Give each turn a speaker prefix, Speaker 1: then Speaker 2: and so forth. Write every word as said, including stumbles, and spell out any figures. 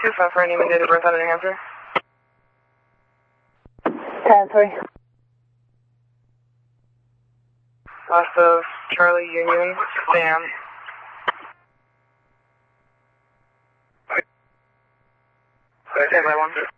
Speaker 1: two five for name and date of birth out of New Hampshire.
Speaker 2: ten three.
Speaker 1: Last of Charlie Union, Sam. Stand by one.